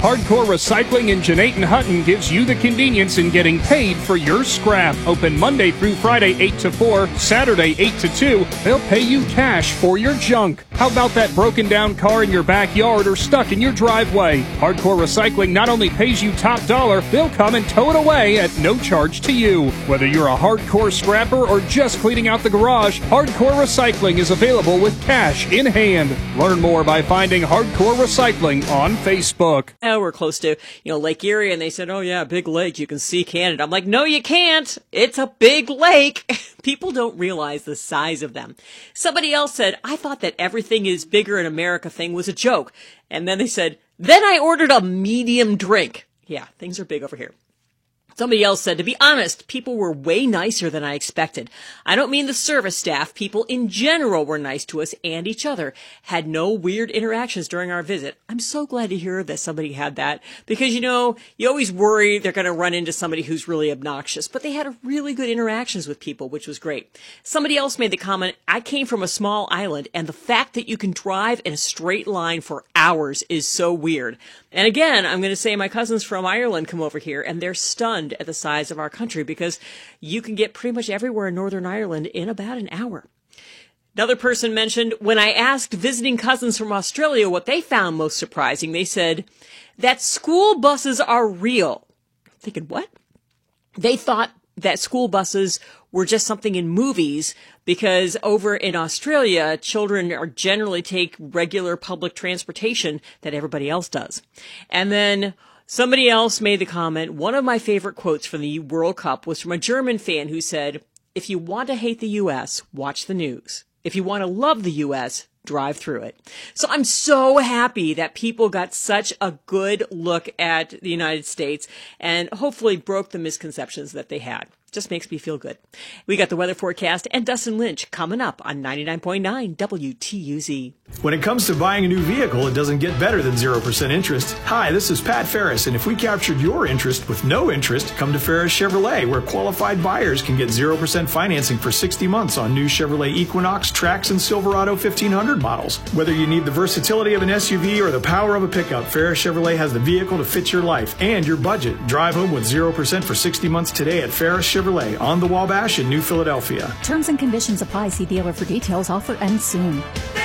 Hardcore Recycling in Jeanette Hutton gives you the convenience in getting paid for your scrap. Open Monday through Friday 8 to 4, Saturday 8 to 2. They'll pay you cash for your junk. How about that broken down car in your backyard or stuck in your driveway? Hardcore Recycling not only pays you top dollar, they'll come and tow it away at no charge to you. Whether you're a hardcore scrapper or just cleaning out the garage, Hardcore Recycling is available with cash in hand. Learn more by finding Hardcore Recycling on Facebook. We're close to, Lake Erie, and they said, oh yeah, big lake, you can see Canada. I'm like, no, you can't. It's a big lake. People don't realize the size of them. Somebody else said, I thought that everything is bigger in America thing was a joke. And then they said, then I ordered a medium drink. Yeah, things are big over here. Somebody else said, to be honest, people were way nicer than I expected. I don't mean the service staff. People in general were nice to us and each other. Had no weird interactions during our visit. I'm so glad to hear that somebody had that because, you always worry they're going to run into somebody who's really obnoxious, but they had really good interactions with people, which was great. Somebody else made the comment, I came from a small island and the fact that you can drive in a straight line for hours is so weird. And again, I'm going to say my cousins from Ireland come over here and they're stunned at the size of our country because you can get pretty much everywhere in Northern Ireland in about an hour. Another person mentioned, when I asked visiting cousins from Australia what they found most surprising, they said that school buses are real. I'm thinking, what? They thought that school buses were just something in movies because over in Australia, children are generally take regular public transportation that everybody else does. And then somebody else made the comment, one of my favorite quotes from the World Cup was from a German fan who said, if you want to hate the U.S., watch the news. If you want to love the U.S., drive through it. So I'm so happy that people got such a good look at the United States and hopefully broke the misconceptions that they had. Just makes me feel good. We got the weather forecast and Dustin Lynch coming up on 99.9 WTUZ. When it comes to buying a new vehicle, it doesn't get better than 0% interest. Hi, this is Pat Ferris, and if we captured your interest with no interest, come to Ferris Chevrolet, where qualified buyers can get 0% financing for 60 months on new Chevrolet Equinox, Trax, and Silverado 1500 models. Whether you need the versatility of an SUV or the power of a pickup, Ferris Chevrolet has the vehicle to fit your life and your budget. Drive home with 0% for 60 months today at Ferris Chevrolet on the Wabash in New Philadelphia. Terms and conditions apply. See dealer for details. Offer ends soon.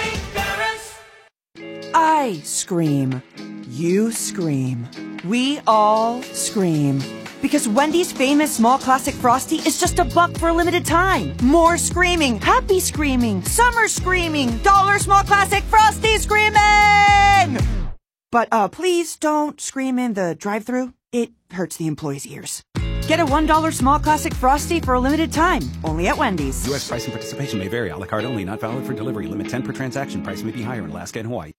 I scream. You scream. We all scream. Because Wendy's famous small classic Frosty is just $1 for a limited time. More screaming, happy screaming, summer screaming, dollar small classic Frosty screaming! But please don't scream in the drive-thru. It hurts the employees' ears. Get a $1 small classic Frosty for a limited time, only at Wendy's. U.S. pricing participation may vary. A la carte only, not valid for delivery. Limit 10 per transaction. Price may be higher in Alaska and Hawaii.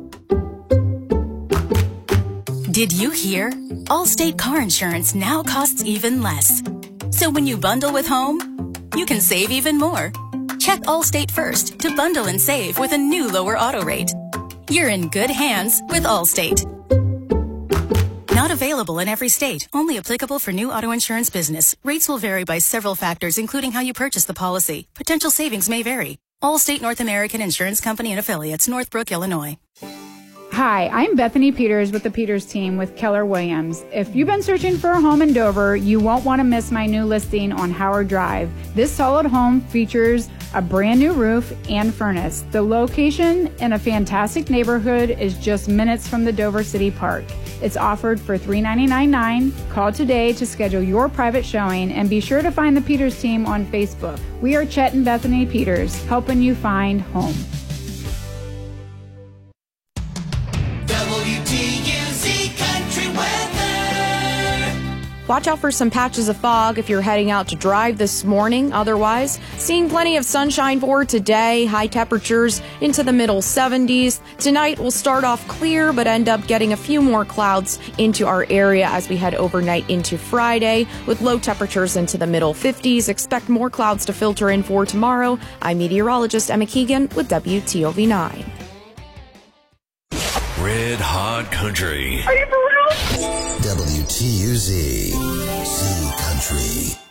Did you hear? Allstate car insurance now costs even less. So when you bundle with home, you can save even more. Check Allstate first to bundle and save with a new lower auto rate. You're in good hands with Allstate. Not available in every state. Only applicable for new auto insurance business. Rates will vary by several factors, including how you purchase the policy. Potential savings may vary. Allstate North American Insurance Company and Affiliates, Northbrook, Illinois. Hi, I'm Bethany Peters with the Peters team with Keller Williams. If you've been searching for a home in Dover, you won't want to miss my new listing on Howard Drive. This solid home features a brand new roof and furnace. The location in a fantastic neighborhood is just minutes from the Dover City Park. It's offered for $399.9. Call today to schedule your private showing and be sure to find the Peters team on Facebook. We are Chet and Bethany Peters, helping you find home. WTUZ Country Weather. Watch out for some patches of fog if you're heading out to drive this morning. Otherwise, seeing plenty of sunshine for today. High temperatures into the middle 70s. Tonight will start off clear but end up getting a few more clouds into our area as we head overnight into Friday with low temperatures into the middle 50s. Expect more clouds to filter in for tomorrow. I'm meteorologist Emma Keegan with WTOV9. Red Hot Country. Are you for real? WTUZ. Z Country.